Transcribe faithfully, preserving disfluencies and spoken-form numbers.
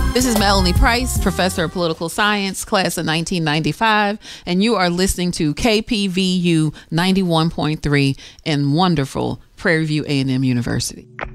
This is Melanie Price, professor of political science, class of nineteen ninety-five, and you are listening to K P V U ninety-one point three in wonderful Prairie View A and M University.